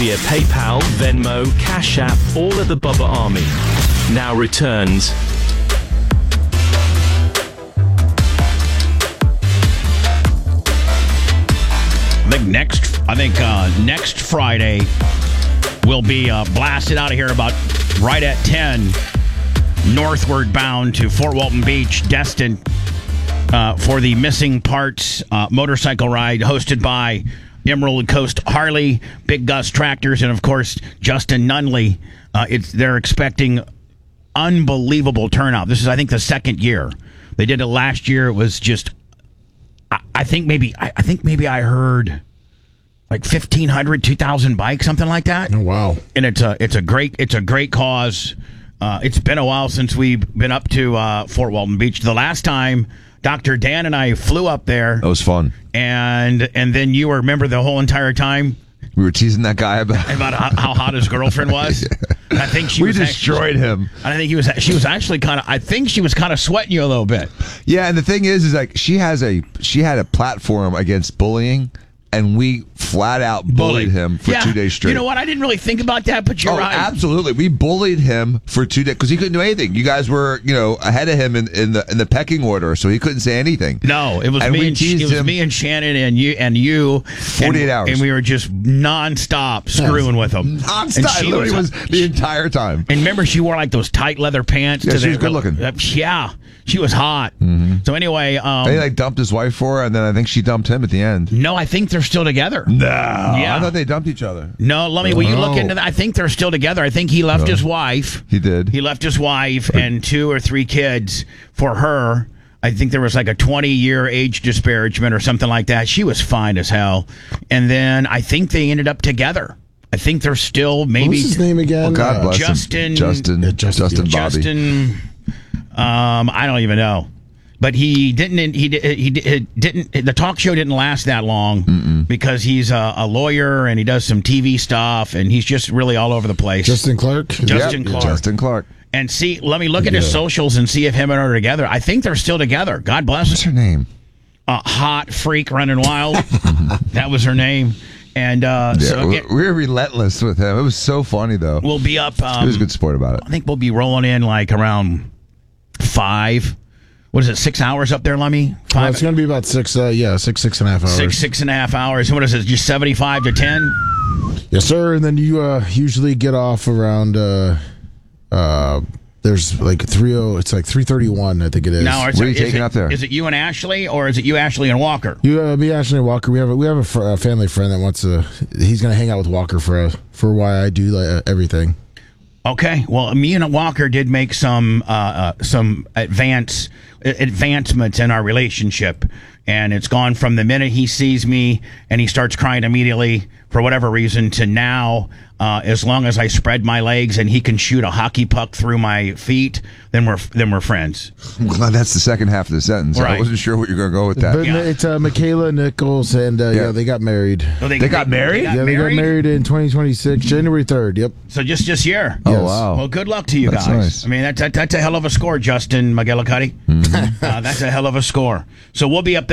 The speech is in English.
via PayPal, Venmo, Cash App, all of the Bubba Army. Now returns. I think next Friday we'll be blasted out of here about right at 10, northward bound to Fort Walton Beach, destined for the Missing Parts motorcycle ride hosted by Emerald Coast Harley, Big Gus Tractors, and of course Justin Nunley. They're expecting unbelievable turnout. This is, I think, the second year. They did it last year. It was just, I think maybe I heard like 1,500, 2,000 bikes, something like that. Oh, wow! And it's a great cause. It's been a while since we've been up to Fort Walton Beach. The last time Dr. Dan and I flew up there, that was fun. And then you remember the whole entire time we were teasing that guy about how hot his girlfriend was. Yeah. I think we destroyed him. I think she was actually kind of. I think she was kind of sweating you a little bit. Yeah, and the thing is like she had a platform against bullying, and we flat out bullied him for 2 days straight. You know what? I didn't really think about that, but you're right. Absolutely, we bullied him for 2 days because he couldn't do anything. You guys were, ahead of him in the pecking order, so he couldn't say anything. No, it was me and Shannon and you 48 hours, and we were just nonstop screwing with him. Nonstop, literally was the entire time. And remember, she wore like those tight leather pants. Yeah, she was good looking. Yeah, she was hot. Mm-hmm. So anyway, they dumped his wife for her, and then I think she dumped him at the end. No, I think they're still together. No, yeah. I thought they dumped each other. No, will you look into that? I think they're still together. I think he left his wife. He did. He left his wife and 2 or 3 kids for her. I think there was like a 20-year age disparagement or something like that. She was fine as hell. And then I think they ended up together. I think they're still maybe. What's his name again? Oh, God bless Justin. him. Justin Bobby. Justin. I don't even know. But he didn't. He didn't. The talk show didn't last that long because he's a lawyer and he does some TV stuff and he's just really all over the place. Justin Clark. Justin Clark. And let me look at his socials and see if him and her are together. I think they're still together. God bless. What's her name? Hot Freak Running Wild. That was her name. And we were relentless with him. It was so funny though. We'll be up. He was a good sport about it. I think we'll be rolling in like around 5. What is it, 6 hours up there, Lummy? 5? It's going to be about 6 and a half hours. 6.5 hours. What is it, just 75 to 10? Yes, sir. And then you usually get off around, there's like it's like 3:31, I think it is. Now, what are you taking up there? Is it you and Ashley, or is it you, Ashley, and Walker? Me, Ashley, and Walker. We have a family friend that wants to, he's going to hang out with Walker for why I do everything. Okay, well, me and Walker did make some advancements in our relationship, and it's gone from the minute he sees me and he starts crying immediately for whatever reason to now, as long as I spread my legs and he can shoot a hockey puck through my feet, then we're friends. I'm glad that's the second half of the sentence. Right. I wasn't sure what you're going to go with that. But it's Michaela Nichols, and they got married. Oh, they got married? They got married in 2026, January 3rd. Yep. So just this year. Oh, Yes. wow. Well, good luck to you That's guys. nice. I mean, that's a hell of a score, Justin McGillicuddy. That's a hell of a score. So we'll be up there.